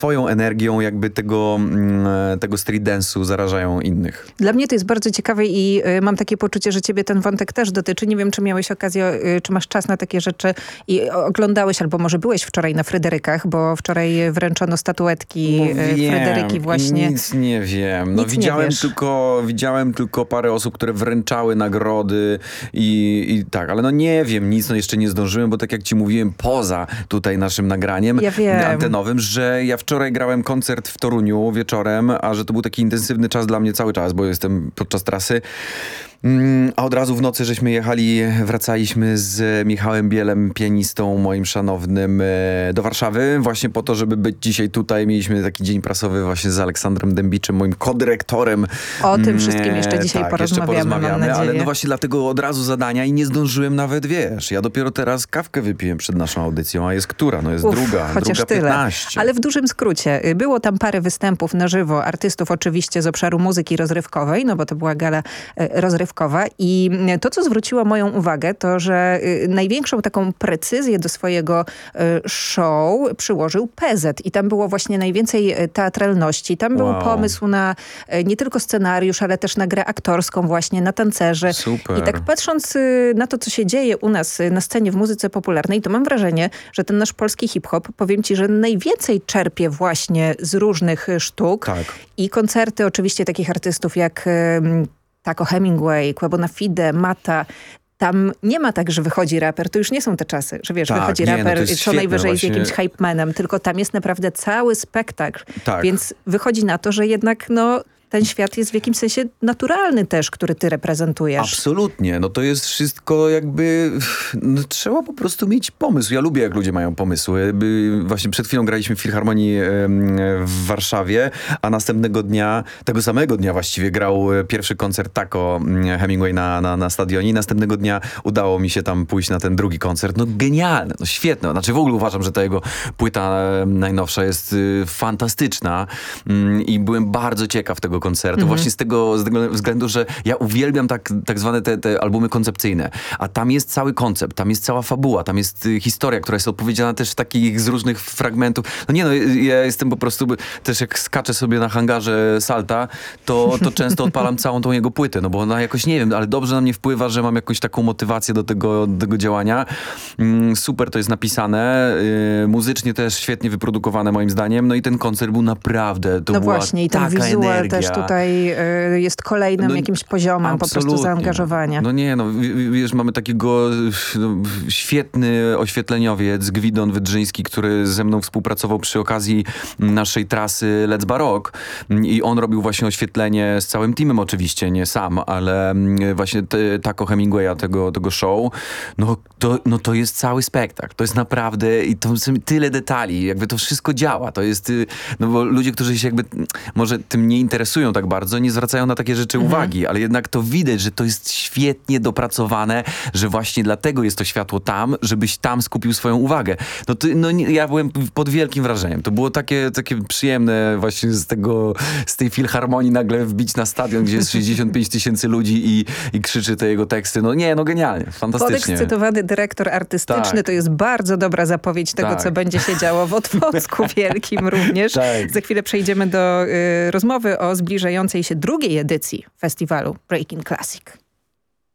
swoją energią jakby tego street dance'u zarażają innych. Dla mnie to jest bardzo ciekawe i mam takie poczucie, że ciebie ten wątek też dotyczy. Nie wiem, czy miałeś okazję, czy masz czas na takie rzeczy i oglądałeś, albo może byłeś wczoraj na Fryderykach, bo wczoraj wręczono statuetki Fryderyki właśnie. Nic nie wiem. No, widziałem tylko parę osób, które wręczały nagrody i tak, ale no nie wiem nic, no jeszcze nie zdążyłem, bo tak jak ci mówiłem, poza tutaj naszym nagraniem antenowym, że ja wczoraj grałem koncert w Toruniu wieczorem, a że to był taki intensywny czas dla mnie cały czas, bo jestem podczas trasy. A od razu w nocy żeśmy wracaliśmy z Michałem Bielem, pianistą moim szanownym, do Warszawy, właśnie po to, żeby być dzisiaj tutaj. Mieliśmy taki dzień prasowy właśnie z Aleksandrem Dębiczem, moim kodyrektorem. O tym wszystkim jeszcze dzisiaj porozmawiamy, mam nadzieję. Ale no właśnie dlatego od razu zadania i nie zdążyłem nawet, wiesz. Ja dopiero teraz kawkę wypiłem przed naszą audycją, a jest która? No jest druga 15. Ale w dużym skrócie. Było tam parę występów na żywo, artystów oczywiście z obszaru muzyki rozrywkowej, no bo to była gala rozrywkowa. I to, co zwróciło moją uwagę, to, że największą taką precyzję do swojego show przyłożył PZ. I tam było właśnie najwięcej teatralności. Tam był pomysł na nie tylko scenariusz, ale też na grę aktorską właśnie, na tancerzy. Super. I tak patrząc na to, co się dzieje u nas na scenie w muzyce popularnej, to mam wrażenie, że ten nasz polski hip-hop, powiem ci, że najwięcej czerpie właśnie z różnych sztuk. Tak. I koncerty oczywiście takich artystów jak Taco Hemingway, Quebo Fide, Mata. Tam nie ma tak, że wychodzi raper. To już nie są te czasy, że wiesz, wychodzi raper co najwyżej z jakimś hype manem, tylko tam jest naprawdę cały spektakl. Tak. Więc wychodzi na to, że jednak ten świat jest w jakimś sensie naturalny też, który ty reprezentujesz. Absolutnie. No to jest wszystko jakby... No, trzeba po prostu mieć pomysł. Ja lubię, jak ludzie mają pomysły. Właśnie przed chwilą graliśmy w Filharmonii w Warszawie, a następnego dnia, tego samego dnia właściwie grał pierwszy koncert Taco Hemingway na stadionie i następnego dnia udało mi się tam pójść na ten drugi koncert. No genialne, no świetne. Znaczy w ogóle uważam, że ta jego płyta najnowsza jest fantastyczna i byłem bardzo ciekaw tego koncertu. Właśnie z tego względu, że ja uwielbiam tak zwane te albumy koncepcyjne. A tam jest cały koncept, tam jest cała fabuła, tam jest historia, która jest opowiedziana też z różnych fragmentów. No nie no, ja jestem po prostu, też jak skaczę sobie na hangarze Salta, to często odpalam całą tą jego płytę, no bo ona jakoś, nie wiem, ale dobrze na mnie wpływa, że mam jakąś taką motywację do tego działania. Super to jest napisane, muzycznie też świetnie wyprodukowane moim zdaniem, no i ten koncert był naprawdę, to była właśnie, i ten taka wizual energia. też tutaj jest kolejnym jakimś poziomem po prostu zaangażowania. No nie, no wiesz, mamy takiego świetny oświetleniowiec Gwidon Wydrzyński, który ze mną współpracował przy okazji naszej trasy Let's Baroque i on robił właśnie oświetlenie z całym teamem oczywiście, nie sam, ale właśnie Taco Hemingwaya tego show, no to jest cały spektakl. To jest naprawdę, i to są tyle detali, jakby to wszystko działa. To jest, no bo ludzie, którzy się jakby może tym nie interesują tak bardzo, nie zwracają na takie rzeczy uwagi, ale jednak to widać, że to jest świetnie dopracowane, że właśnie dlatego jest to światło tam, żebyś tam skupił swoją uwagę. Ja byłem pod wielkim wrażeniem. To było takie przyjemne właśnie z tej filharmonii nagle wbić na stadion, gdzie jest 65 000 ludzi i krzyczy te jego teksty. Genialnie, fantastycznie. Podekscytowany dyrektor artystyczny to jest bardzo dobra zapowiedź tego, co będzie się działo w Otwocku Wielkim również. Za chwilę przejdziemy do rozmowy o zbliżającej się drugiej edycji festiwalu Breaking Classic.